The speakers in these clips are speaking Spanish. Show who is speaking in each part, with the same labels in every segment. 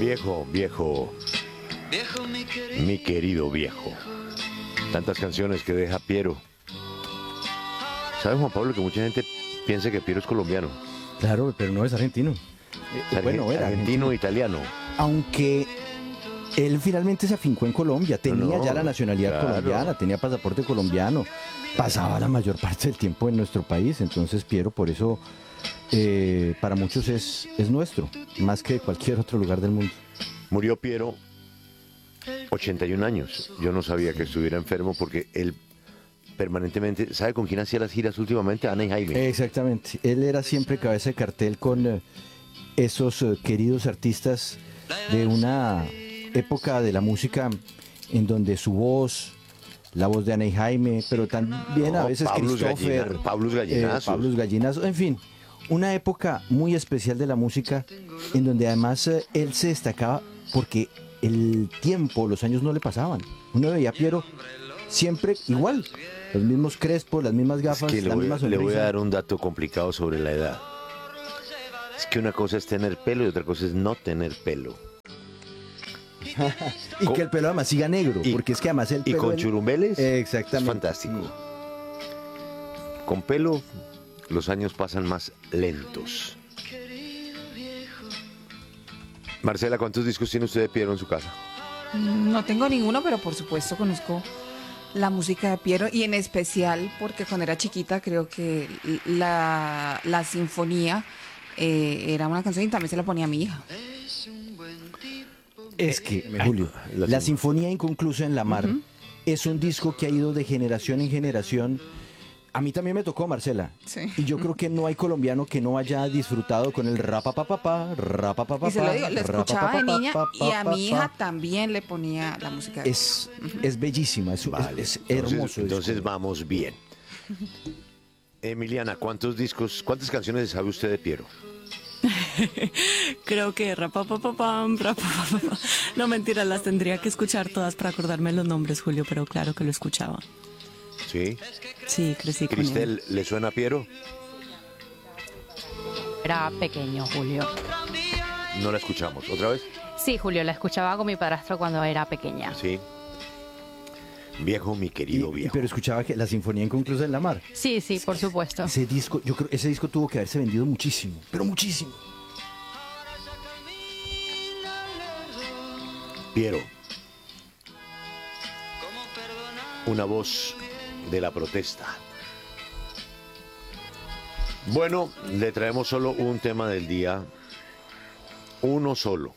Speaker 1: Viejo, viejo, mi querido viejo. Tantas canciones que deja Piero. ¿Sabes, Juan Pablo, que mucha gente piensa que Piero es colombiano?
Speaker 2: Claro, pero no es argentino.
Speaker 1: Bueno, era argentino, italiano.
Speaker 2: Aunque él finalmente se afincó en Colombia, tenía ya la nacionalidad
Speaker 1: claro.
Speaker 2: colombiana, tenía pasaporte colombiano, pasaba la mayor parte del tiempo en nuestro país, entonces Piero por eso para muchos es nuestro, más que cualquier otro lugar del mundo.
Speaker 1: Murió Piero, 81 años. Yo no sabía que estuviera enfermo porque él permanentemente, ¿sabe con quién hacía las giras últimamente? Ana y Jaime.
Speaker 2: Exactamente, él era siempre cabeza de cartel con esos queridos artistas de una época de la música en donde su voz, la voz de Ana y Jaime, pero también a veces Christopher,
Speaker 1: Pablos
Speaker 2: Gallinazos, en fin, una época muy especial de la música en donde además él se destacaba porque el tiempo, los años no le pasaban. Uno veía a Piero siempre igual, los mismos crespos, las mismas gafas,
Speaker 1: Es que
Speaker 2: la misma sonrisa.
Speaker 1: le voy a dar un dato complicado sobre la edad. Es que una cosa es tener pelo y otra cosa es no tener pelo.
Speaker 2: Y que el pelo además siga negro, porque es que además el pelo...
Speaker 1: Y con churumbeles,
Speaker 2: exactamente.
Speaker 1: es fantástico. Con pelo, los años pasan más lentos. Marcela, ¿cuántos discos tiene usted de Piero en su casa?
Speaker 3: No tengo ninguno, pero por supuesto conozco la música de Piero y en especial porque cuando era chiquita creo que la sinfonía era una canción y también se la ponía a mi hija.
Speaker 2: Es que, Julio, la Sinfonía Inconclusa en la Mar es un disco que ha ido de generación en generación. A mí también me tocó, Marcela.
Speaker 3: Sí.
Speaker 2: Y yo creo que no hay colombiano que no haya disfrutado con el rapapapapá, rapapapá.
Speaker 3: Y se lo digo, lo escuchaba de niña y a mi hija también le ponía la música de
Speaker 2: Piero. Es bellísima, es hermoso.
Speaker 1: Entonces vamos bien. Emiliana, cuántas canciones sabe usted de Piero?
Speaker 4: Creo que rapapapapam, rapapapapam. No, mentira, las tendría que escuchar todas para acordarme los nombres, Julio, pero claro que lo escuchaba.
Speaker 1: ¿Sí?
Speaker 4: Sí, crecí con él.
Speaker 1: ¿Cristel, le suena a Piero?
Speaker 5: Era pequeño, Julio.
Speaker 1: No la escuchamos. ¿Otra vez?
Speaker 5: Sí, Julio, la escuchaba con mi padrastro cuando era pequeña.
Speaker 1: Sí. Viejo, mi querido viejo.
Speaker 2: Pero escuchaba que la Sinfonía Inconclusa en la Mar.
Speaker 5: Sí, sí, por supuesto.
Speaker 2: Ese disco, yo creo, ese disco tuvo que haberse vendido muchísimo, pero muchísimo.
Speaker 1: Piero, una voz de la protesta. Bueno, le traemos solo un tema del día, uno solo.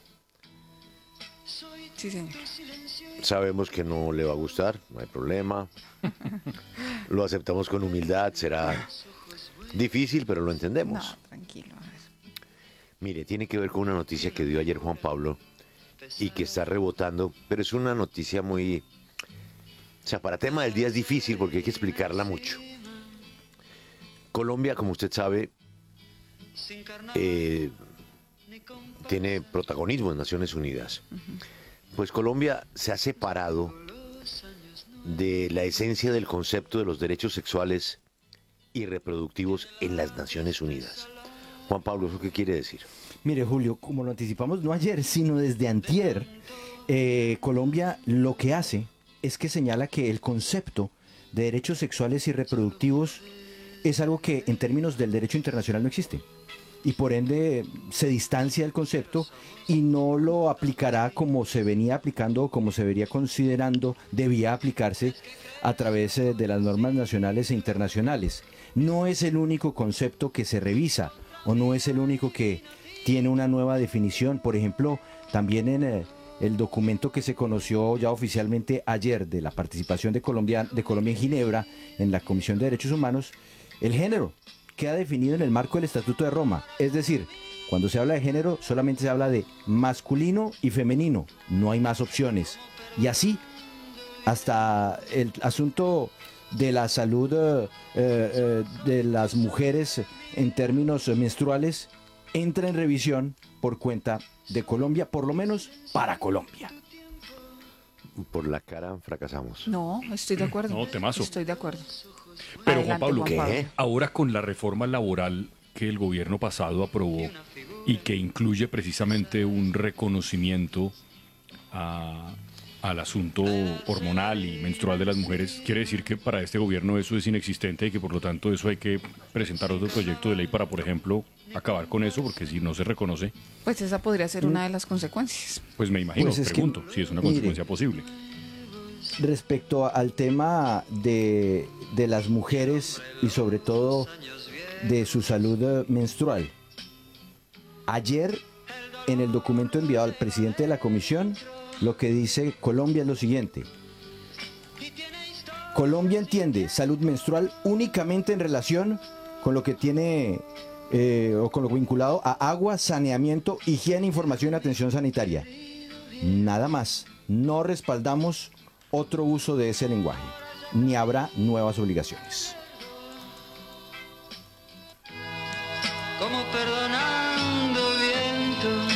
Speaker 3: Sí, señor.
Speaker 1: Sabemos que no le va a gustar, no hay problema. Lo aceptamos con humildad, será difícil, pero lo entendemos.
Speaker 3: No, tranquilo. A ver.
Speaker 1: Mire, tiene que ver con una noticia que dio ayer Juan Pablo y que está rebotando, pero es una noticia muy... O sea, para tema del día es difícil porque hay que explicarla mucho. Colombia, como usted sabe, tiene protagonismo en Naciones Unidas. Pues Colombia se ha separado de la esencia del concepto de los derechos sexuales y reproductivos en las Naciones Unidas. Juan Pablo, ¿eso qué quiere decir?
Speaker 2: Mire, Julio, como lo anticipamos no ayer, sino desde antier, Colombia lo que hace es que señala que el concepto de derechos sexuales y reproductivos es algo que en términos del derecho internacional no existe. Y por ende se distancia del concepto y no lo aplicará como se venía aplicando o como se vería considerando debía aplicarse a través de las normas nacionales e internacionales. No es el único concepto que se revisa o no es el único que tiene una nueva definición. Por ejemplo, también en el documento que se conoció ya oficialmente ayer de la participación de Colombia en Ginebra en la Comisión de Derechos Humanos, el género queda definido en el marco del Estatuto de Roma. Es decir, cuando se habla de género solamente se habla de masculino y femenino, no hay más opciones. Y así, hasta el asunto de la salud de las mujeres en términos menstruales entra en revisión por cuenta de Colombia, por lo menos para Colombia.
Speaker 1: Por la cara fracasamos.
Speaker 3: No, estoy de acuerdo.
Speaker 6: No, temazo.
Speaker 3: Estoy de acuerdo.
Speaker 6: Pero
Speaker 3: Adelante,
Speaker 6: Juan Pablo,
Speaker 3: Juan Pablo.
Speaker 1: ¿qué?
Speaker 6: ahora con la reforma laboral que el gobierno pasado aprobó y que incluye precisamente un reconocimiento al asunto hormonal y menstrual de las mujeres, quiere decir que para este gobierno eso es inexistente y que por lo tanto eso hay que presentar otro proyecto de ley para, por ejemplo, acabar con eso, porque si no se reconoce,
Speaker 3: Pues esa podría ser una de las consecuencias.
Speaker 6: pues me imagino,
Speaker 2: Pues es que,
Speaker 6: pregunto, si es una
Speaker 2: mire,
Speaker 6: consecuencia posible.
Speaker 2: Respecto al tema de las mujeres y sobre todo de su salud menstrual, ayer en el documento enviado al presidente de la comisión, lo que dice Colombia es lo siguiente: Colombia entiende salud menstrual únicamente en relación con lo que tiene o con lo vinculado a agua, saneamiento, higiene, información y atención sanitaria. Nada más. No respaldamos otro uso de ese lenguaje, ni habrá nuevas obligaciones.
Speaker 7: Como perdonando viento.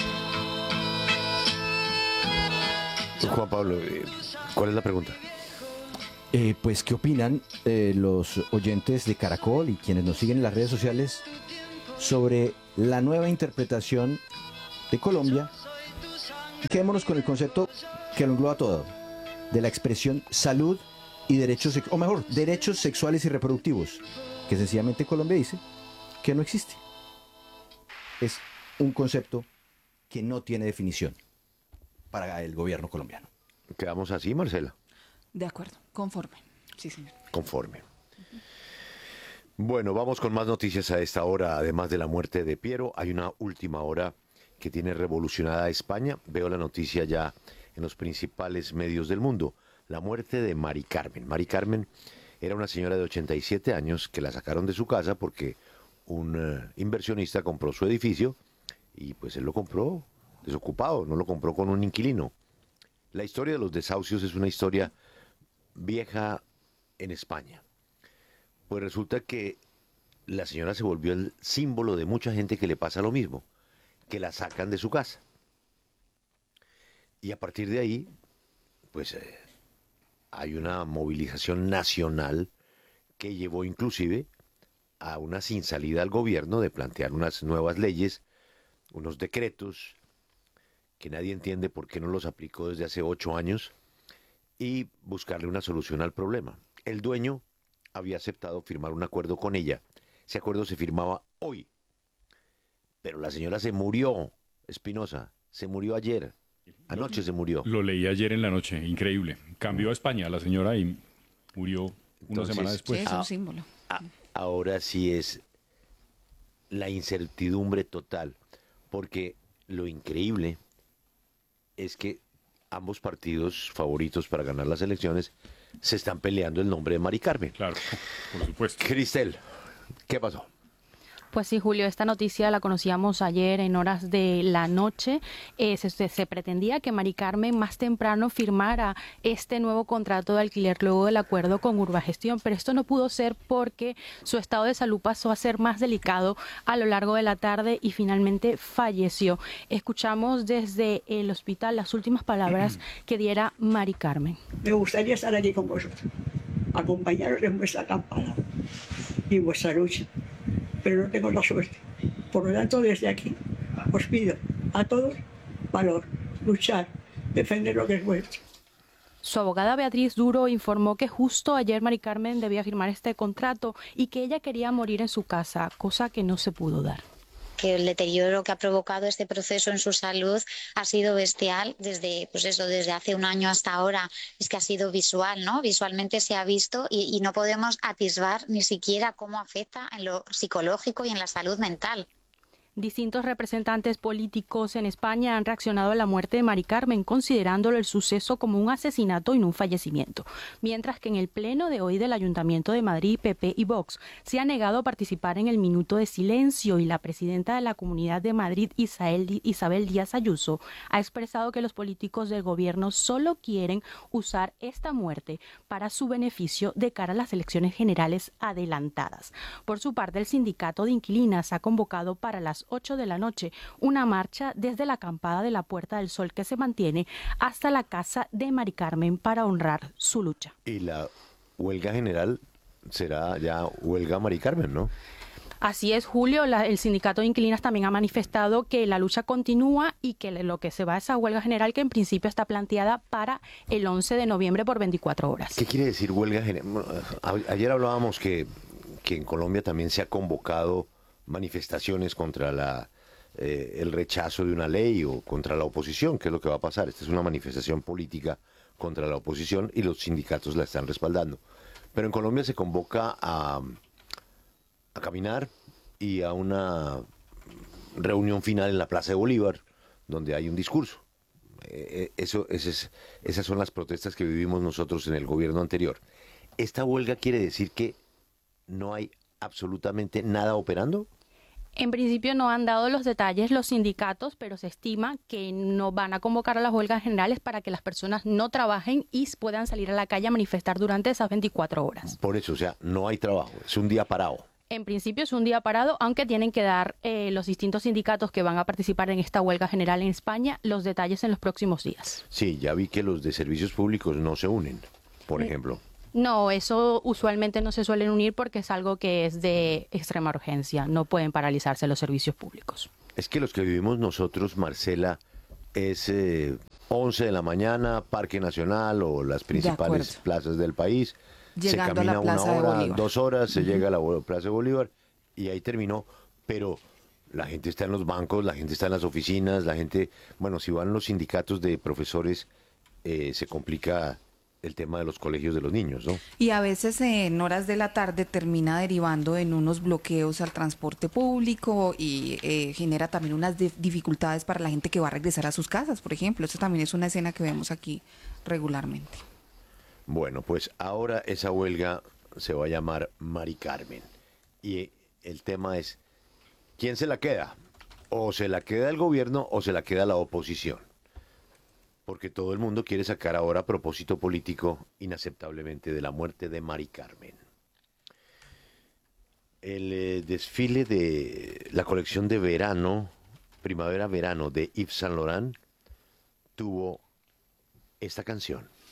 Speaker 1: Juan Pablo, ¿cuál es la pregunta?
Speaker 2: Pues, ¿qué opinan los oyentes de Caracol y quienes nos siguen en las redes sociales sobre la nueva interpretación de Colombia? Quedémonos con el concepto que lo engloba todo, de la expresión salud y derechos, o mejor, derechos sexuales y reproductivos, que sencillamente Colombia dice que no existe. Es un concepto que no tiene definición para el gobierno colombiano.
Speaker 1: ¿Quedamos así, Marcela?
Speaker 3: De acuerdo, conforme. Sí, señor.
Speaker 1: Conforme. Bueno, vamos con más noticias a esta hora. Además de la muerte de Piero, hay una última hora que tiene revolucionada a España. Veo la noticia ya en los principales medios del mundo. La muerte de Mari Carmen. Mari Carmen era una señora de 87 años que la sacaron de su casa porque un inversionista compró su edificio y pues él lo compró desocupado, no lo compró con un inquilino. La historia de los desahucios es una historia vieja en España. Pues resulta que la señora se volvió el símbolo de mucha gente que le pasa lo mismo, que la sacan de su casa. Y a partir de ahí, pues hay una movilización nacional que llevó inclusive a una sin salida al gobierno de plantear unas nuevas leyes, unos decretos que nadie entiende por qué no los aplicó desde hace 8 años y buscarle una solución al problema. El dueño había aceptado firmar un acuerdo con ella. Ese acuerdo se firmaba hoy, pero la señora se murió, Espinosa, se murió ayer, anoche se murió.
Speaker 6: Lo leí ayer en la noche, increíble. Cambió a España la señora y murió una semana
Speaker 3: Sí,
Speaker 6: después.
Speaker 3: es un símbolo.
Speaker 1: Ahora sí es la incertidumbre total, porque lo increíble es que ambos partidos favoritos para ganar las elecciones se están peleando el nombre de Mari Carmen.
Speaker 6: Claro, por supuesto.
Speaker 1: Cristel, ¿qué pasó?
Speaker 5: Pues sí, Julio, esta noticia la conocíamos ayer en horas de la noche. Se pretendía que Mari Carmen más temprano firmara este nuevo contrato de alquiler luego del acuerdo con Urbagestión, pero esto no pudo ser porque su estado de salud pasó a ser más delicado a lo largo de la tarde y finalmente falleció. Escuchamos desde el hospital las últimas palabras que diera Mari Carmen.
Speaker 8: Me gustaría estar allí con vosotros, acompañaros en vuestra campana y en vuestra lucha, pero no tengo la suerte. Por lo tanto, desde aquí os pido a todos valor, luchar, defender lo que es vuestro.
Speaker 5: Su abogada Beatriz Duro informó que justo ayer Mari Carmen debía firmar este contrato y que ella quería morir en su casa, cosa que no se pudo dar.
Speaker 9: Que el deterioro que ha provocado este proceso en su salud ha sido bestial desde hace un año hasta ahora. Es que ha sido visual, ¿no? Visualmente se ha visto y no podemos atisbar ni siquiera cómo afecta en lo psicológico y en la salud mental.
Speaker 5: Distintos representantes políticos en España han reaccionado a la muerte de Mari Carmen, considerándolo el suceso como un asesinato y no un fallecimiento. Mientras que en el pleno de hoy del Ayuntamiento de Madrid, PP y Vox se ha negado a participar en el minuto de silencio y la presidenta de la Comunidad de Madrid, Isabel Díaz Ayuso, ha expresado que los políticos del gobierno solo quieren usar esta muerte para su beneficio de cara a las elecciones generales adelantadas. Por su parte, el sindicato de inquilinas ha convocado para las 8 de la noche una marcha desde la acampada de la Puerta del Sol que se mantiene hasta la casa de Mari Carmen para honrar su lucha.
Speaker 1: Y la huelga general será ya huelga Mari Carmen, ¿no?
Speaker 5: Así es, Julio. El sindicato de inquilinas también ha manifestado que la lucha continúa y que lo que se va a esa huelga general que en principio está planteada para el 11 de noviembre por 24 horas.
Speaker 1: ¿Qué quiere decir huelga general? Ayer hablábamos que en Colombia también se ha convocado manifestaciones contra el rechazo de una ley o contra la oposición. ¿Qué es lo que va a pasar? Esta es una manifestación política contra la oposición y los sindicatos la están respaldando. Pero en Colombia se convoca a caminar y a una reunión final en la Plaza de Bolívar, donde hay un discurso. Esas son las protestas que vivimos nosotros en el gobierno anterior. ¿Esta huelga quiere decir que no hay absolutamente nada operando?
Speaker 5: En principio no han dado los detalles los sindicatos, pero se estima que no van a convocar a las huelgas generales para que las personas no trabajen y puedan salir a la calle a manifestar durante esas 24 horas.
Speaker 1: Por eso, o sea, no hay trabajo, es un día parado.
Speaker 5: En principio es un día parado, aunque tienen que dar los distintos sindicatos que van a participar en esta huelga general en España los detalles en los próximos días.
Speaker 1: Sí, ya vi que los de servicios públicos no se unen, por ejemplo.
Speaker 5: No, eso usualmente no se suelen unir porque es algo que es de extrema urgencia. No pueden paralizarse los servicios públicos.
Speaker 1: Es que los que vivimos nosotros, Marcela, es 11 de la mañana, Parque Nacional o las principales plazas del país.
Speaker 3: Llegando
Speaker 1: se camina
Speaker 3: a la Plaza
Speaker 1: una hora,
Speaker 3: de Bolívar.
Speaker 1: 2 horas, se llega a la Plaza de Bolívar y ahí terminó. Pero la gente está en los bancos, la gente está en las oficinas, la gente... Bueno, si van los sindicatos de profesores, se complica el tema de los colegios de los niños, ¿no?
Speaker 3: Y a veces en horas de la tarde termina derivando en unos bloqueos al transporte público y genera también unas dificultades para la gente que va a regresar a sus casas, por ejemplo. Eso también es una escena que vemos aquí regularmente.
Speaker 1: Bueno, pues ahora esa huelga se va a llamar Mari Carmen. Y el tema es, ¿quién se la queda? O se la queda el gobierno o se la queda la oposición. Porque todo el mundo quiere sacar ahora propósito político inaceptablemente de la muerte de Mari Carmen. El desfile de la colección de verano, primavera-verano de Yves Saint Laurent, tuvo esta canción.